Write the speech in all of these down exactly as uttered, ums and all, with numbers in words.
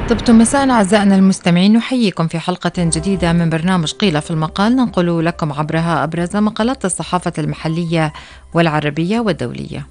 طبتم مساء أعزائنا المستمعين، نحييكم في حلقة جديدة من برنامج قيل في المقال، ننقل لكم عبرها أبرز مقالات الصحافة المحلية والعربية والدولية.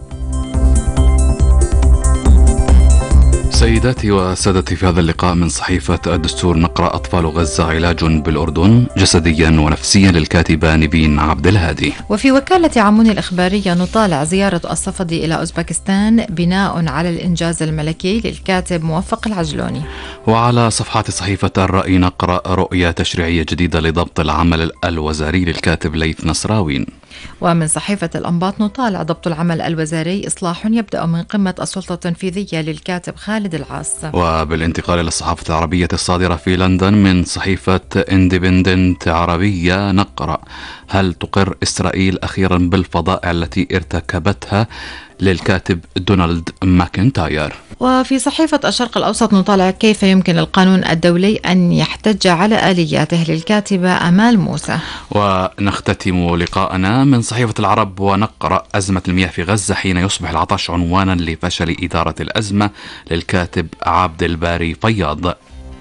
سيداتي وسادتي، في هذا اللقاء من صحيفة الدستور نقرأ: أطفال غزة علاج بالأردن جسديا ونفسيا للكاتبة نيفين عبد الهادي. وفي وكالة عمون الإخبارية نطالع زيارة الصفدي إلى أوزبكستان بناء على الإنجاز الملكي للكاتب موفق العجلوني. وعلى صفحات صحيفة الرأي نقرأ: رؤية تشريعية جديدة لضبط العمل الوزاري للكاتب ليث نصراوين. ومن صحيفة الأنباط نطالع: ضبط العمل الوزاري إصلاح يبدأ من قمة السلطة التنفيذية للكاتب خالد العاص. وبالانتقال إلى الصحافة العربية الصادرة في لندن من صحيفة اندبندنت عربية نقرأ: هل تقر إسرائيل أخيرا بالفظائع التي ارتكبتها للكاتب دونالد ماكنتاير. وفي صحيفة الشرق الأوسط نطالع: كيف يمكن القانون الدولي أن يحتج على آلياته للكاتبة أمال موسى. ونختتم لقاءنا من صحيفة العرب ونقرأ: أزمة المياه في غزة حين يصبح العطش عنوانا لفشل إدارة الأزمة للكاتب عبد الباري فياض.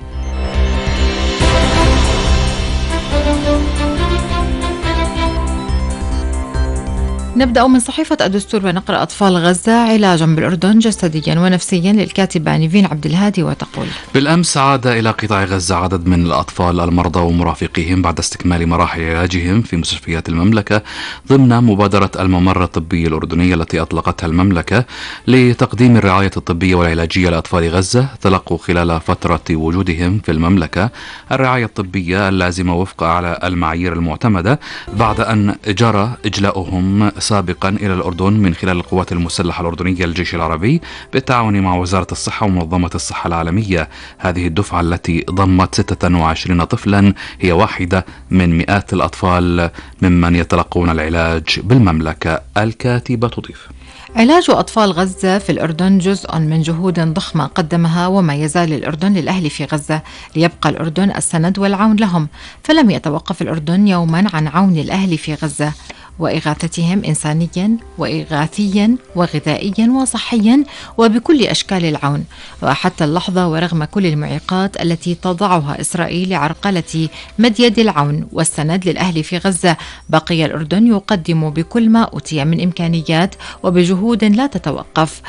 نبدأ من صحيفة الدستور ونقرأ: أطفال غزة علاجا بالأردن جسديا ونفسيا للكاتبة نيفين عبد الهادي، وتقول: بالأمس عاد إلى قطاع غزة عدد من الأطفال المرضى ومرافقيهم بعد استكمال مراحل علاجهم في مستشفيات المملكة ضمن مبادرة الممر الطبي الأردنية التي أطلقتها المملكة لتقديم الرعاية الطبية والعلاجية لأطفال غزة. تلقوا خلال فترة وجودهم في المملكة الرعاية الطبية اللازمة وفق أعلى المعايير المعتمدة، بعد أن جرى إجلاؤهم سابقا إلى الأردن من خلال القوات المسلحة الأردنية الجيش العربي بالتعاون مع وزارة الصحة ومنظمة الصحة العالمية. هذه الدفعة التي ضمت ستة وعشرين طفلا هي واحدة من مئات الأطفال ممن يتلقون العلاج بالمملكة. الكاتبة تضيف: علاج أطفال غزة في الأردن جزء من جهود ضخمة قدمها وما يزال الأردن للأهل في غزة ليبقى الأردن السند والعون لهم، فلم يتوقف الأردن يوما عن عون الأهل في غزة وإغاثتهم إنسانيا وإغاثيا وغذائيا وصحيا وبكل أشكال العون. وحتى اللحظة ورغم كل المعيقات التي تضعها إسرائيل لعرقلة مد يد العون والسند للأهل في غزة، بقي الأردن يقدم بكل ما أوتي من إمكانيات وبجهود لا تتوقف،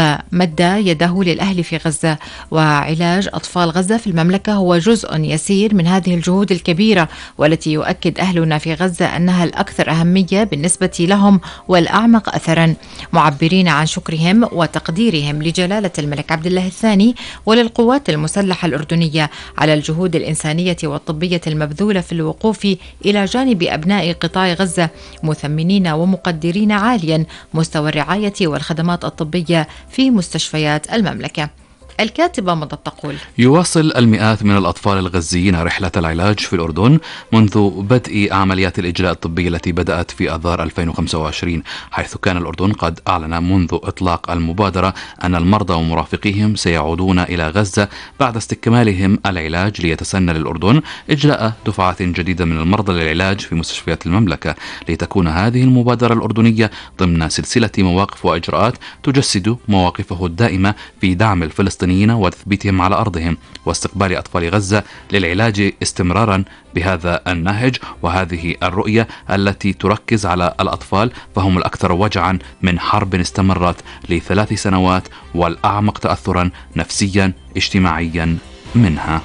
ومد يده للأهل في غزة. وعلاج أطفال غزة في المملكة هو جزء يسير من هذه الجهود الكبيرة، والتي يؤكد أهلنا في غزة أنها الأكثر أهمية بالنسبة لهم والأعمق أثرا، معبرين عن شكرهم وتقديرهم لجلالة الملك عبد الله الثاني وللقوات المسلحة الأردنية على الجهود الإنسانية والطبية المبذولة في الوقوف إلى جانب أبناء قطاع غزة، مثمنين ومقدرين عاليا مستوى الرعاية والخدمات الطبية في مستشفيات المملكة. الكاتبة مضت تقول: يواصل المئات من الأطفال الغزيين رحلة العلاج في الأردن منذ بدء عمليات الإجلاء الطبي التي بدأت في أذار ألفين وخمسة وعشرين، حيث كان الأردن قد أعلن منذ إطلاق المبادرة أن المرضى ومرافقيهم سيعودون إلى غزة بعد استكمالهم العلاج، ليتسنى للأردن إجلاء دفعات جديدة من المرضى للعلاج في مستشفيات المملكة، لتكون هذه المبادرة الأردنية ضمن سلسلة مواقف وإجراءات تجسد مواقفه الدائمة في دعم الفلسطينيين وتثبيتهم على أرضهم واستقبال أطفال غزة للعلاج استمرارا بهذا النهج وهذه الرؤية التي تركز على الأطفال، فهم الأكثر وجعا من حرب استمرت لثلاث سنوات والأعمق تأثرا نفسيا اجتماعيا منها.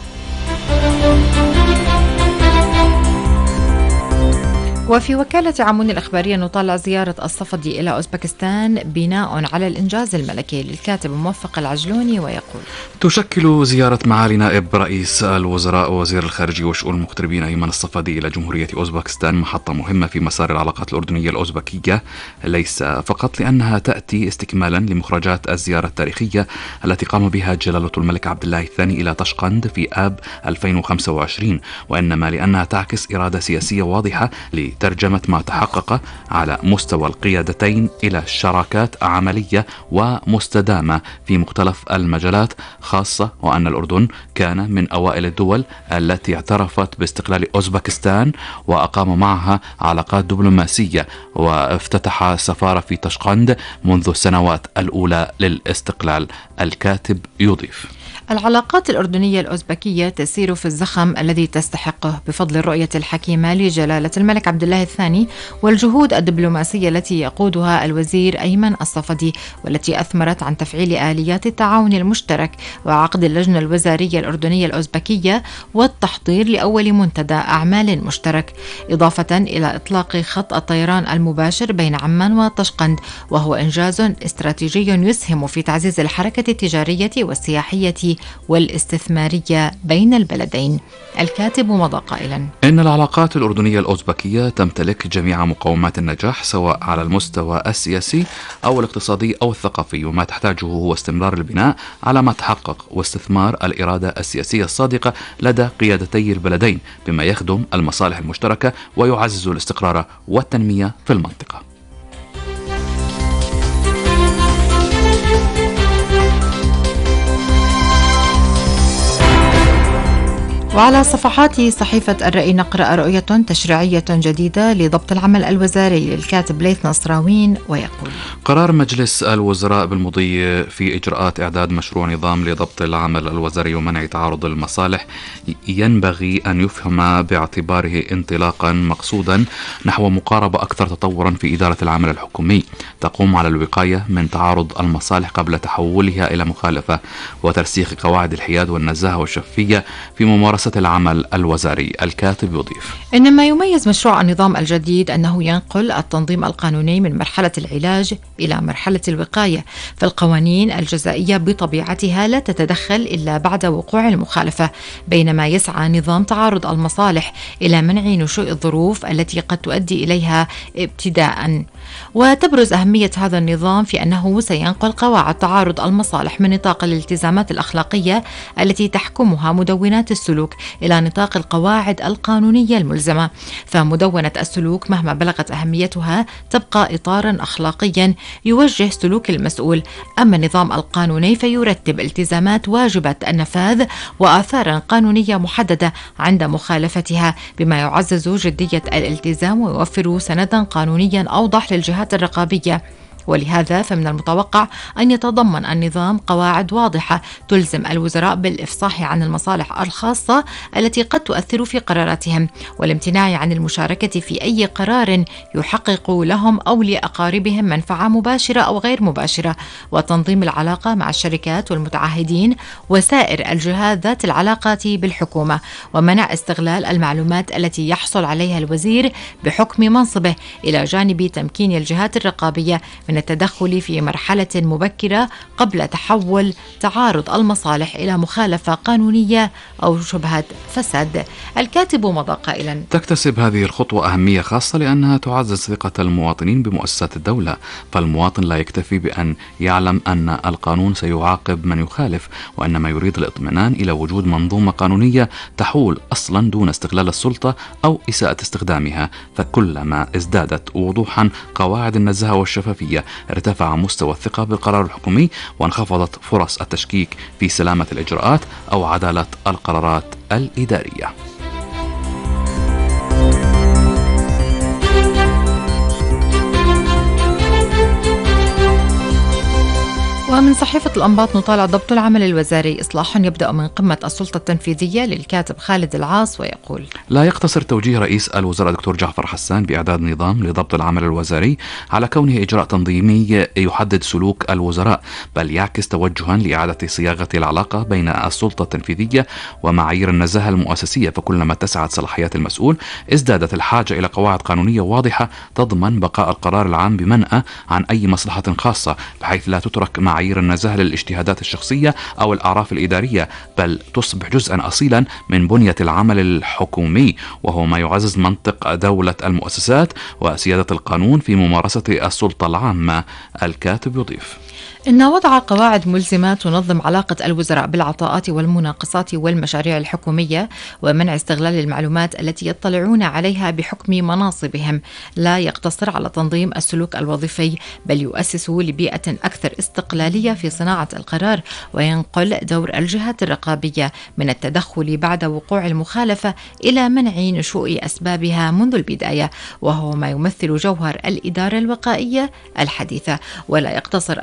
وفي وكالة عمون الإخبارية نطالع زيارة الصفدي إلى أوزبكستان بناء على الإنجاز الملكي للكاتب موفق العجلوني، ويقول: تشكل زيارة معالي نائب رئيس الوزراء ووزير الخارجية وشؤون المغتربين أيمن الصفدي إلى جمهورية أوزبكستان محطة مهمة في مسار العلاقات الأردنية الأوزبكية، ليس فقط لأنها تأتي استكمالا لمخرجات الزيارة التاريخية التي قام بها جلالة الملك عبد الله الثاني إلى طشقند في آب ألفين وخمسة وعشرين، وإنما لأنها تعكس إرادة سياسية واضحة ترجمة ما تحقق على مستوى القيادتين إلى شراكات عملية ومستدامة في مختلف المجالات، خاصة وأن الأردن كان من أوائل الدول التي اعترفت باستقلال أوزبكستان وأقام معها علاقات دبلوماسية وافتتح سفارة في طشقند منذ السنوات الأولى للاستقلال. الكاتب يضيف: العلاقات الأردنية الأوزبكية تسير في الزخم الذي تستحقه بفضل الرؤية الحكيمة لجلالة الملك عبد الله الثاني والجهود الدبلوماسية التي يقودها الوزير أيمن الصفدي، والتي أثمرت عن تفعيل آليات التعاون المشترك وعقد اللجنة الوزارية الأردنية الأوزبكية والتحضير لأول منتدى أعمال مشترك، إضافة إلى إطلاق خط الطيران المباشر بين عمان وطشقند، وهو إنجاز استراتيجي يسهم في تعزيز الحركة التجارية والسياحية والاستثمارية بين البلدين. الكاتب مضى قائلا: إن العلاقات الأردنية الأوزبكية تمتلك جميع مقومات النجاح سواء على المستوى السياسي أو الاقتصادي أو الثقافي، وما تحتاجه هو استمرار البناء على ما تحقق واستثمار الإرادة السياسية الصادقة لدى قيادتي البلدين بما يخدم المصالح المشتركة ويعزز الاستقرار والتنمية في المنطقة. وعلى صفحات صحيفة الرأي نقرأ رؤية تشريعية جديدة لضبط العمل الوزاري للكاتب ليث نصراوين، ويقول: قرار مجلس الوزراء بالمضي في إجراءات إعداد مشروع نظام لضبط العمل الوزاري ومنع تعارض المصالح ينبغي أن يفهم باعتباره انطلاقا مقصودا نحو مقاربة أكثر تطورا في إدارة العمل الحكومي تقوم على الوقاية من تعارض المصالح قبل تحولها إلى مخالفة، وترسيخ قواعد الحياد والنزاهة والشفافية في ممارسة العمل الوزاري. الكاتب يضيف: إن ما يميز مشروع النظام الجديد أنه ينقل التنظيم القانوني من مرحلة العلاج إلى مرحلة الوقاية، فالقوانين الجزائية بطبيعتها لا تتدخل إلا بعد وقوع المخالفة، بينما يسعى نظام تعارض المصالح إلى منع نشوء الظروف التي قد تؤدي إليها ابتداءً. وتبرز أهمية هذا النظام في أنه سينقل قواعد تعارض المصالح من نطاق الالتزامات الأخلاقية التي تحكمها مدونات السلوك إلى نطاق القواعد القانونية الملزمة، فمدونة السلوك مهما بلغت أهميتها تبقى إطارا أخلاقيا يوجه سلوك المسؤول، أما النظام القانوني فيرتب التزامات واجبة النفاذ وآثارا قانونية محددة عند مخالفتها، بما يعزز جدية الالتزام ويوفر سندا قانونيا أوضح للجهات الرقابية. ولهذا فمن المتوقع أن يتضمن النظام قواعد واضحة تلزم الوزراء بالإفصاح عن المصالح الخاصة التي قد تؤثر في قراراتهم، والامتناع عن المشاركة في أي قرار يحقق لهم أو لأقاربهم منفعة مباشرة أو غير مباشرة، وتنظيم العلاقة مع الشركات والمتعهدين وسائر الجهات ذات العلاقات بالحكومة، ومنع استغلال المعلومات التي يحصل عليها الوزير بحكم منصبه، إلى جانب تمكين الجهات الرقابية من التدخل في مرحلة مبكرة قبل تحول تعارض المصالح إلى مخالفة قانونية أو شبهة فساد. الكاتب مضى قائلا: تكتسب هذه الخطوة أهمية خاصة لأنها تعزز ثقة المواطنين بمؤسسات الدولة، فالمواطن لا يكتفي بأن يعلم أن القانون سيعاقب من يخالف، وإنما يريد الاطمئنان إلى وجود منظومة قانونية تحول أصلا دون استغلال السلطة أو إساءة استخدامها، فكلما ازدادت وضوحا قواعد النزاهة والشفافية ارتفع مستوى الثقة بالقرار الحكومي، وانخفضت فرص التشكيك في سلامة الإجراءات أو عدالة القرارات الإدارية. ومن صحيفة الأنباط نطالع ضبط العمل الوزاري إصلاح يبدأ من قمة السلطة التنفيذية للكاتب خالد العاص، ويقول: لا يقتصر توجيه رئيس الوزراء دكتور جعفر حسان بإعداد نظام لضبط العمل الوزاري على كونه إجراء تنظيمي يحدد سلوك الوزراء، بل يعكس توجها لإعادة صياغة العلاقة بين السلطة التنفيذية ومعايير النزاهة المؤسسية، فكلما اتسعت صلاحيات المسؤول ازدادت الحاجة إلى قواعد قانونية واضحة تضمن بقاء القرار العام بمنأى عن أي مصلحة خاصة، بحيث لا تترك معايير النزاهة للاجتهادات الشخصية أو الأعراف الإدارية، بل تصبح جزءا أصيلا من بنية العمل الحكومي، وهو ما يعزز منطق دولة المؤسسات وسيادة القانون في ممارسة السلطة العامة. الكاتب يضيف: إن وضع قواعد ملزمة تنظم علاقة الوزراء بالعطاءات والمناقصات والمشاريع الحكومية ومنع استغلال المعلومات التي يطلعون عليها بحكم مناصبهم لا يقتصر على تنظيم السلوك الوظيفي، بل يؤسس لبيئة أكثر استقلالية في صناعة القرار، وينقل دور الجهات الرقابية من التدخل بعد وقوع المخالفة إلى منع نشوء أسبابها منذ البداية، وهو ما يمثل جوهر الإدارة الوقائية الحديثة. ولا يقتصر أثر هذا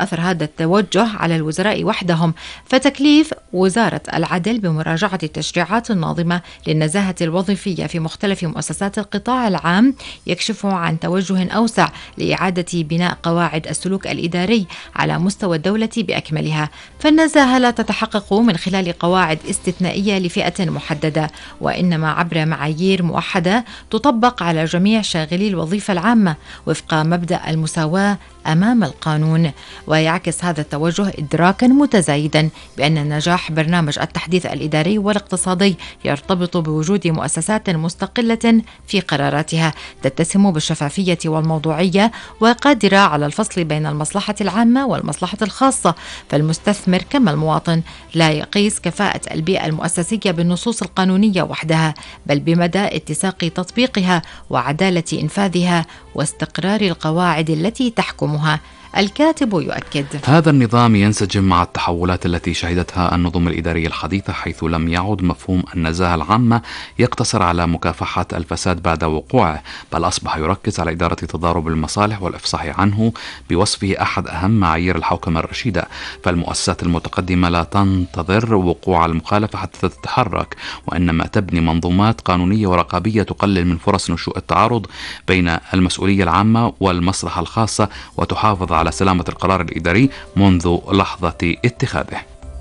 التوجه على الوزراء وحدهم، فتكليف وزارة العدل بمراجعة التشريعات الناظمة للنزاهة الوظيفية في مختلف مؤسسات القطاع العام يكشف عن توجه أوسع لإعادة بناء قواعد السلوك الإداري على مستوى الدولة بأكملها. فالنزاهة لا تتحقق من خلال قواعد استثنائية لفئة محددة، وإنما عبر معايير موحدة تطبق على جميع شاغلي الوظيفة العامة وفق مبدأ المساواة أمام القانون. ويعكس هذا التوجه إدراكا متزايدا بأن نجاح برنامج التحديث الإداري والاقتصادي يرتبط بوجود مؤسسات مستقلة في قراراتها تتسم بالشفافية والموضوعية وقادرة على الفصل بين المصلحة العامة والمصلحة الخاصة. فالمستثمر كما المواطن لا يقيس كفاءة البيئة المؤسسية بالنصوص القانونية وحدها، بل بمدى اتساق تطبيقها وعدالة إنفاذها واستقرار القواعد التي تحكمها. الكاتب يؤكد: هذا النظام ينسجم مع التحولات التي شهدتها النظم الإدارية الحديثة، حيث لم يعد مفهوم النزاهة العامة يقتصر على مكافحة الفساد بعد وقوعه، بل أصبح يركز على إدارة تضارب المصالح والإفصاح عنه بوصفه أحد أهم معايير الحوكمة الرشيدة. فالمؤسسات المتقدمة لا تنتظر وقوع المخالفة حتى تتحرك، وإنما تبني منظومات قانونية ورقابية تقلل من فرص نشوء التعارض بين المسؤولية العامة والمصلحة الخاصة، وتحافظ على سلامة القرار الإداري منذ لحظة اتخاذه.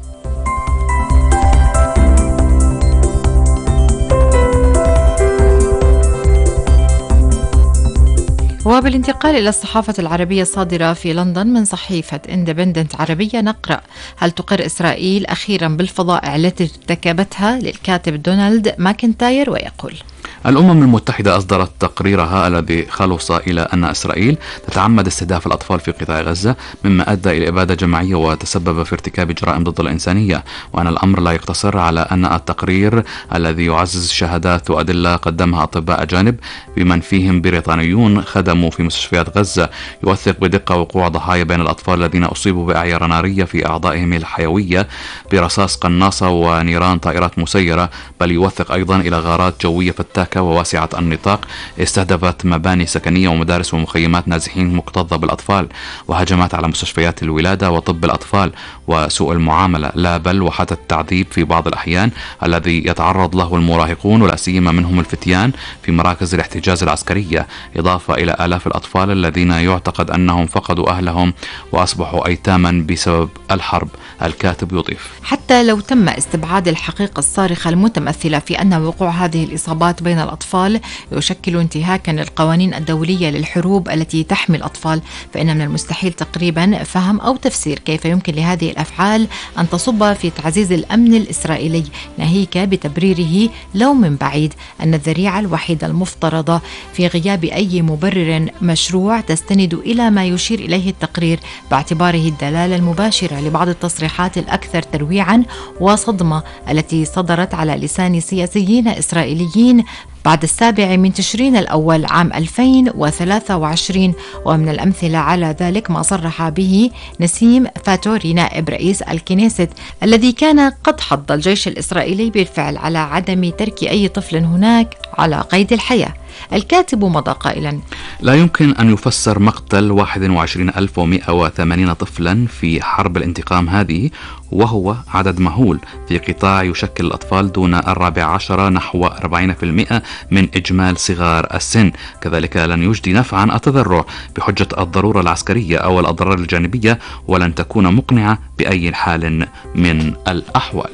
وبالانتقال إلى الصحافة العربية الصادرة في لندن من صحيفة اندبندنت عربية نقرأ: هل تقر إسرائيل أخيرا بالفظائع التي ارتكبتها؟ للكاتب دونالد ماكنتاير، ويقول: الأمم المتحدة أصدرت تقريرها الذي خلص إلى أن إسرائيل تتعمد استهداف الأطفال في قطاع غزة، مما أدى إلى إبادة جماعية وتسبب في ارتكاب جرائم ضد الإنسانية. وأن الأمر لا يقتصر على أن التقرير الذي يعزز شهادات وأدلة قدمها أطباء أجانب بمن فيهم بريطانيون خدموا في مستشفيات غزة يوثق بدقة وقوع ضحايا بين الأطفال الذين أصيبوا بأعيار نارية في أعضائهم الحيوية برصاص قناصة ونيران طائرات مسيرة، بل يوثق أيضا إلى غارات جوية فتاكة وواسعة النطاق استهدفت مباني سكنية ومدارس ومخيمات نازحين مكتظة بالأطفال، وهجمات على مستشفيات الولادة وطب الأطفال، وسوء المعاملة لا بل وحتى التعذيب في بعض الأحيان الذي يتعرض له المراهقون ولا سيما منهم الفتيان في مراكز الاحتجاز العسكرية، إضافة إلى آلاف الأطفال الذين يعتقد أنهم فقدوا أهلهم وأصبحوا أيتاما بسبب الحرب. الكاتب يضيف: حتى لو تم استبعاد الحقيقة الصارخة المتمثلة في أن وقوع هذه الإصابات بين الأطفال يشكل انتهاكا للقوانين الدولية للحروب التي تحمي الأطفال، فإن من المستحيل تقريبا فهم أو تفسير كيف يمكن لهذه الأفعال أن تصب في تعزيز الأمن الإسرائيلي، ناهيك بتبريره لو من بعيد أن الذريعة الوحيدة المفترضة في غياب أي مبرر مشروع تستند إلى ما يشير إليه التقرير، باعتباره الدلالة المباشرة لبعض التصريحات الأكثر ترويعا وصدمة التي صدرت على لسان سياسيين إسرائيليين بعد السابع من تشرين الأول عام ألفين وثلاثة وعشرين. ومن الأمثلة على ذلك ما صرح به نسيم فاتوري نائب رئيس الكنيست الذي كان قد حض الجيش الإسرائيلي بالفعل على عدم ترك أي طفل هناك على قيد الحياة. الكاتب مضى قائلا: لا يمكن أن يفسر مقتل واحد وعشرين ألف ومئة وثمانين طفلا في حرب الانتقام هذه، وهو عدد مهول في قطاع يشكل الأطفال دون الرابع عشر نحو أربعين بالمئة من إجمال صغار السن. كذلك لن يجدي نفعا التذرع بحجة الضرورة العسكرية أو الأضرار الجانبية، ولن تكون مقنعة بأي حال من الأحوال.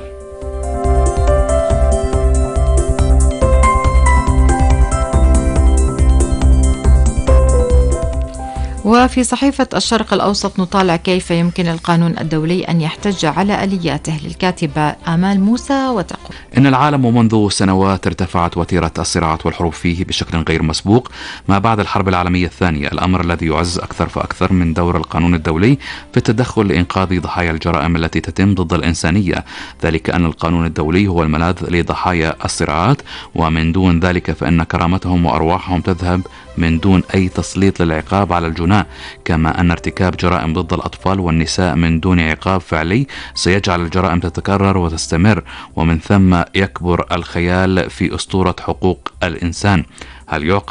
وفي صحيفة الشرق الأوسط نطالع كيف يمكن القانون الدولي أن يحتج على آلياته. للكاتبة آمال موسى، وتقول: إن العالم منذ سنوات ارتفعت وتيرة الصراعات والحروب فيه بشكل غير مسبوق ما بعد الحرب العالمية الثانية، الأمر الذي يعزز أكثر فأكثر من دور القانون الدولي في التدخل لإنقاذ ضحايا الجرائم التي تتم ضد الإنسانية، ذلك أن القانون الدولي هو الملاذ لضحايا الصراعات، ومن دون ذلك فإن كرامتهم وأرواحهم تذهب من دون أي تسليط للعقاب على الجناة، كما أن ارتكاب جرائم ضد الأطفال والنساء من دون عقاب فعلي سيجعل الجرائم تتكرر وتستمر، ومن ثم يكبر الخيال في أسطورة حقوق الإنسان. هل يعقل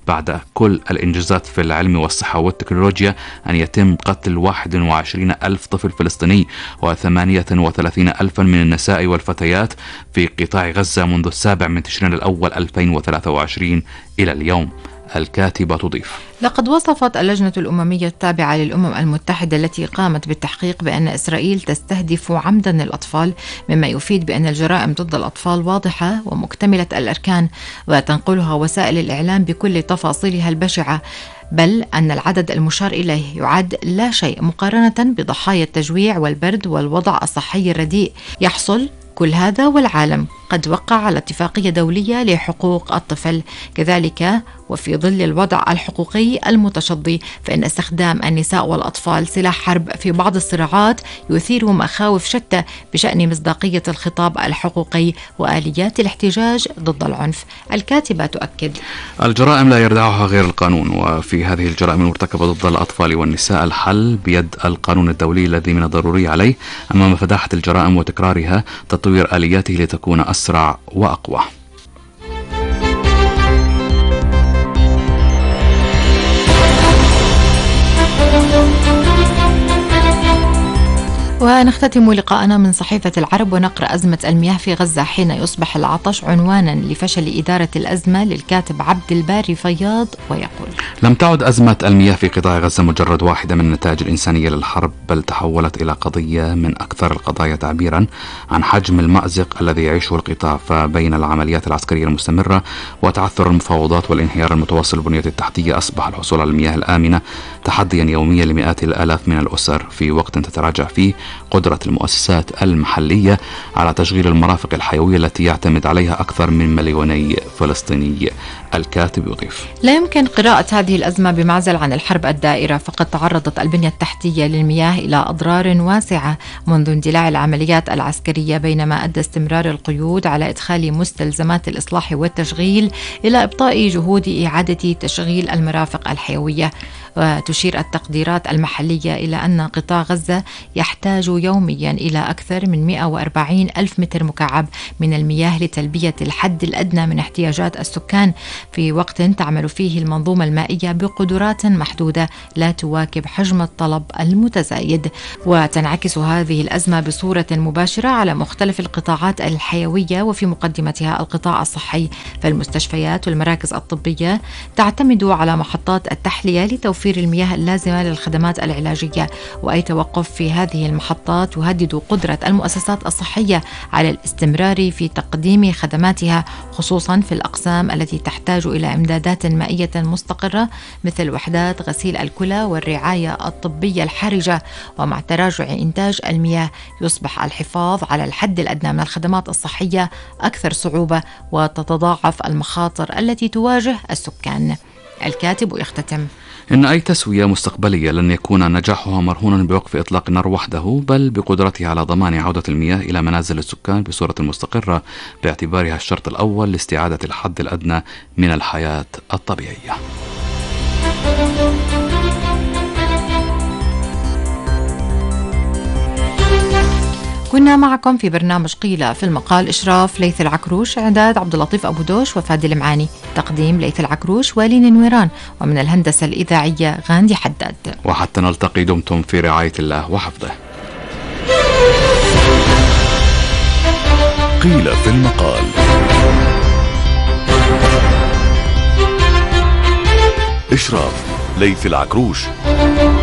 بعد كل الإنجازات في العلم والصحة والتكنولوجيا أن يتم قتل واحد وعشرين ألف طفل فلسطيني وثمانية وثلاثين ألفا من النساء والفتيات في قطاع غزة منذ السابع من تشرين الأول ألفين وثلاثة وعشرين إلى اليوم. الكاتبة تضيف: لقد وصفت اللجنة الأممية التابعة للأمم المتحدة التي قامت بالتحقيق بأن إسرائيل تستهدف عمدا الأطفال، مما يفيد بأن الجرائم ضد الأطفال واضحة ومكتملة الأركان، وتنقلها وسائل الإعلام بكل تفاصيلها البشعة، بل أن العدد المشار إليه يعد لا شيء مقارنة بضحايا التجويع والبرد والوضع الصحي الرديء. يحصل كل هذا والعالم قد وقع على اتفاقية دولية لحقوق الطفل. كذلك وفي ظل الوضع الحقوقي المتشظي، فإن استخدام النساء والأطفال سلاح حرب في بعض الصراعات يثير مخاوف شتى بشأن مصداقية الخطاب الحقوقي وآليات الاحتجاج ضد العنف. الكاتبة تؤكد: الجرائم لا يردعها غير القانون، وفي هذه الجرائم المرتكبة ضد الأطفال والنساء الحل بيد القانون الدولي الذي من الضروري عليه أمام فداحة الجرائم وتكرارها تطوير آلياته لتكون أسرع وأقوى. ونختتم لقاءنا من صحيفة العرب ونقرأ أزمة المياه في غزة حين يصبح العطش عنوانا لفشل إدارة الأزمة للكاتب عبد الباري فياض، ويقول: لم تعد أزمة المياه في قطاع غزة مجرد واحدة من النتائج الإنسانية للحرب، بل تحولت إلى قضية من أكثر القضايا تعبيرا عن حجم المأزق الذي يعيشه القطاع. فبين العمليات العسكرية المستمرة وتعثر المفاوضات والانهيار المتواصل البنية التحتية، أصبح الحصول على المياه الآمنة تحديا يوميا لمئات الآلاف من الأسر، في وقت تتراجع فيه قدرة المؤسسات المحلية على تشغيل المرافق الحيوية التي يعتمد عليها أكثر من مليوني فلسطيني. الكاتب يضيف: لا يمكن قراءة هذه الأزمة بمعزل عن الحرب الدائرة، فقد تعرضت البنية التحتية للمياه إلى أضرار واسعة منذ اندلاع العمليات العسكرية، بينما أدى استمرار القيود على إدخال مستلزمات الإصلاح والتشغيل إلى إبطاء جهود إعادة تشغيل المرافق الحيوية. وتشير التقديرات المحلية إلى أن قطاع غزة يحتاج يوميا إلى أكثر من مئة وأربعين ألف متر مكعب من المياه لتلبية الحد الأدنى من احتياجات السكان، في وقت تعمل فيه المنظومة المائية بقدرات محدودة لا تواكب حجم الطلب المتزايد. وتنعكس هذه الأزمة بصورة مباشرة على مختلف القطاعات الحيوية، وفي مقدمتها القطاع الصحي، فالمستشفيات والمراكز الطبية تعتمد على محطات التحلية لتوفير المياه اللازمة للخدمات العلاجية، وأي توقف في هذه المحطات يهدد قدرة المؤسسات الصحية على الاستمرار في تقديم خدماتها، خصوصا في الأقسام التي تحتاج إلى إمدادات مائية مستقرة مثل وحدات غسيل الكلى والرعاية الطبية الحرجة. ومع تراجع إنتاج المياه يصبح الحفاظ على الحد الأدنى من الخدمات الصحية أكثر صعوبة، وتتضاعف المخاطر التي تواجه السكان. الكاتب يختتم: إن أي تسوية مستقبلية لن يكون نجاحها مرهونا بوقف إطلاق النار وحده، بل بقدرتها على ضمان عودة المياه إلى منازل السكان بصورة مستقرة، باعتبارها الشرط الأول لاستعادة الحد الأدنى من الحياة الطبيعية. كنا معكم في برنامج قيل في المقال، إشراف ليث العكروش، إعداد عبد اللطيف أبو دوش وفادي المعاني، تقديم ليث العكروش ولين نويران، ومن الهندسة الإذاعية غاندي حداد. وحتى نلتقي دمتم في رعاية الله وحفظه. قيل في المقال. إشراف ليث العكروش.